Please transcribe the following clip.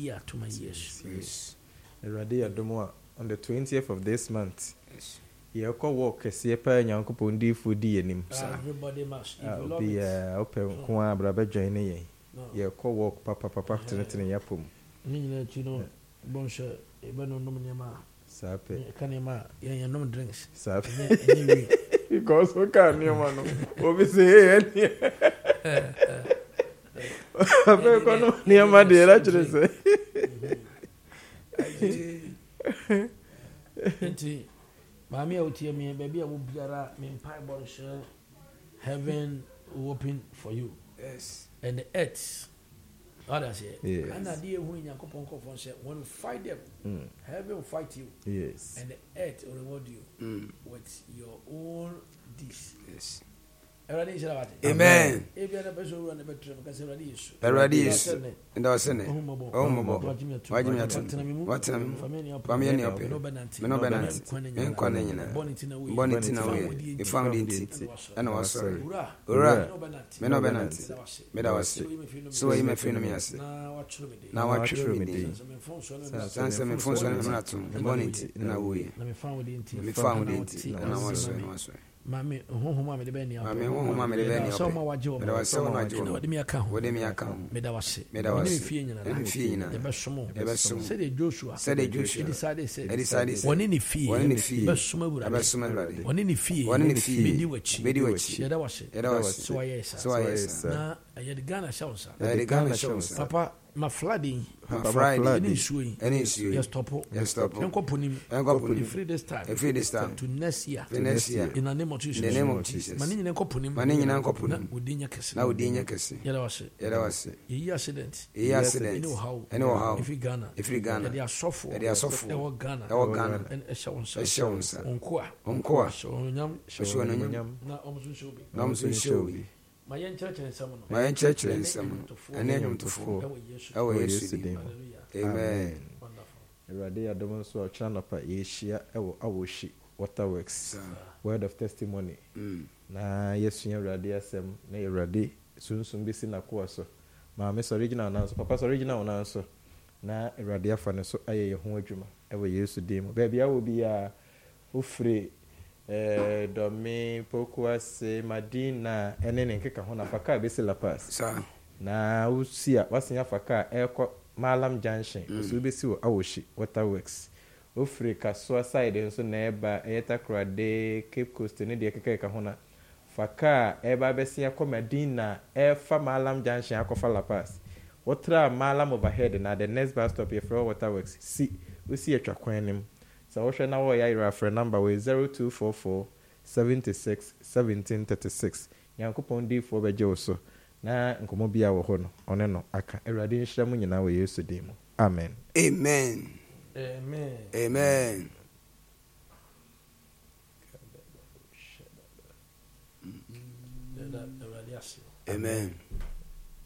year to my years. Yes. Eradi Adomo on the 20th of this month. Yes. You call walk a sepa and Uncle Pondi food enim. Everybody must. I'll be open Kwa Brabba joining. You call walk papa to it in Yapum. You know, Bonsha, even on Nominama. Sape. Canema, yeah, no drinks. Sape. Because we can't hear one. Obviously, I'm going to near my dear, actually. Mammy, out here, me, baby, I will be a pie bonus. Heaven will open for you. Yes. And the earth, others here. Yes. And idea when you come on said, when you fight them, heaven will fight you. Yes. And the earth will reward you with your own deeds. Yes. Amen. If you are a person who run a better because already is. And I was saying, oh, Mobo, why do you not? What's a family of Menobenant, and Quanina, Bonnet in a way, you found it, and I was sorry. Hurrah, Menobenant, Medawasi, so you may feel me as now I true me. Sans me phones on the bonnet in a way. Let me found it, and I was sorry. Mammy, whom I'm the Benny, I mean, whom I'm the Benny, so much job, but I was so much what do me account, what do me account, Medawasi, the best soon, said Joshua, decided, one in the fee, best summer, one in the fee, so I had Ghana shows, Papa. My flooding, Friday, any issue, yes, stop, Uncle Punim, free this time, to next year, in the name of Jesus, Manning and Copunim, within your kiss, now within your kiss, Yadawasi, ye accident, anyhow, if you Ghana, they are soft, our Ghana, and a show, Unqua, so now almost show me. My young church and some, and then to fall. Oh, yesterday. Amen. Radia Domonso Chanapa, Asia, Awoshi, Waterworks, word of testimony. Na yes, Radia Sem, nay Radi, soon be seen a course. Mamma's original answer, Papa's original answer. Na Radia Fan, so I a home, ever used to dim. Baby, I will be a free. Domi pokwa se madina ene nkeka ho na faka be se la pass na usia wasia faka eko Malam Junction so be si awoshi Waterworks Africa so side nso na eba eta krade Cape Coast ne de keka ho na faka eba be sia ko madina fa Malam Junction akofa la pass wotra Malam overhead na the next bus stop here for Waterworks si usi etwa kwan nim. So what's your reference number with 0244 76 1736. Yankopon D for Bejoso. Na nkomobia wo ho no one no aka Awurade nhira mu nyina wo Yesu dim. Amen. Amen. Amen. Amen. Amen.